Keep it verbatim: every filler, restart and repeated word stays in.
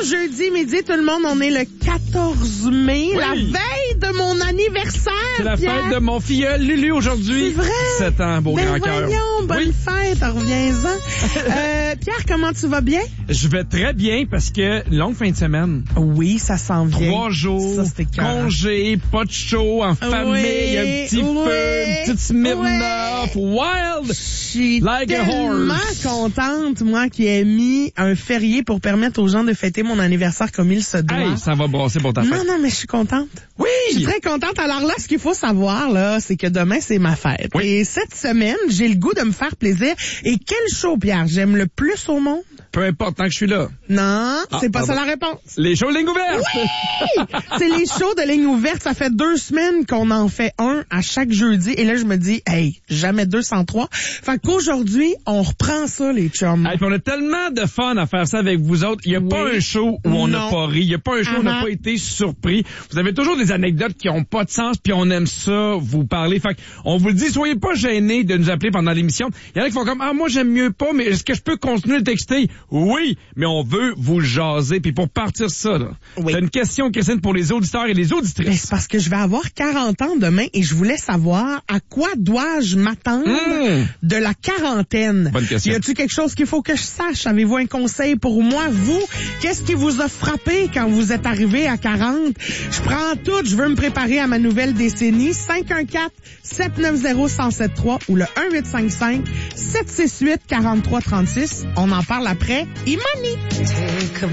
jeudi midi, tout le monde, on est le quatorze mai, oui. La veille de mon anniversaire. C'est la Pierre. fête de mon filleul Lulu aujourd'hui. C'est vrai? sept ans, beau ben grand cœur. Voyons, bonne oui. fête, reviens-en. euh, Pierre, comment tu vas bien? Je vais très bien parce que longue fin de semaine. Oui, ça s'en vient. Trois jours, ça, c'était congé, pas de show, en famille, oui, un petit oui, feu, une petite Smirnoff, oui. wild, Je suis like a tellement horse. contente, moi, qui ai mis un férié pour permettre aux gens de fêter mon anniversaire comme il se doit. Hey, ça va brasser pour ta fête. Non, non, mais je suis contente. Oui! Je suis très contente. Alors là, ce qu'il faut savoir, là, c'est que demain, c'est ma fête. Oui. Et cette semaine, j'ai le goût de me faire plaisir. Et quel show, Pierre, j'aime le plus au monde? Peu importe, tant que je suis là. Non, Ah, c'est pas pardon. ça la réponse. Les shows de ligne ouverte! Oui! C'est les shows de ligne ouverte. Ça fait deux semaines qu'on en fait un à chaque jeudi. Et là, je me dis, hey, jamais deux cent trois. Fait qu'aujourd'hui, on reprend ça, les chums. Hey, puis on a tellement de fun à faire ça avec vous autres. Il n'y a Oui. pas un show où on n'a Non. pas ri. Il n'y a pas un show où on n'a Uh-huh. pas été surpris. Vous avez toujours des anecdotes qui n'ont pas de sens, puis on aime ça, vous parler. Fait on vous le dit, soyez pas gênés de nous appeler pendant l'émission. Il y en a qui font comme, ah, moi, j'aime mieux pas, mais est-ce que je peux continuer de texter? Oui, mais on veut vous jaser. Puis pour partir ça, là, Oui. c'est une question, Christine, pour les auditeurs et les Mais auditrices. c'est parce que je vais avoir quarante ans demain et je voulais savoir à quoi dois-je m'attendre Mmh. de la quarantaine. Bonne question. Y a-t-il quelque chose qu'il faut que je sache? Avez-vous un conseil pour moi? Vous, qu'est-ce qui vous a frappé quand vous êtes arrivé à quarante? Je prends tout, je veux me préparer à ma nouvelle décennie. cinq un quatre, sept neuf zéro, un zéro sept trois ou le un huit cinq cinq, sept six huit, quatre trois trois six. On en parle après. Imani!